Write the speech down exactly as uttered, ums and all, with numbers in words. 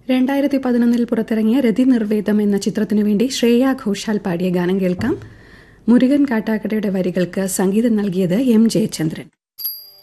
രണ്ടായിരത്തി പതിനൊന്നിൽ പുറത്തിറങ്ങിയ രതി നിർവേദം എന്ന ചിത്രത്തിനു വേണ്ടി ശ്രേയ ഘോഷാൽ പാടിയ ഗാനം കേൾക്കാം. മുരുകൻ കാട്ടാക്കടയുടെ വരികൾക്ക് സംഗീതം നൽകിയത് എം ജയചന്ദ്രൻ.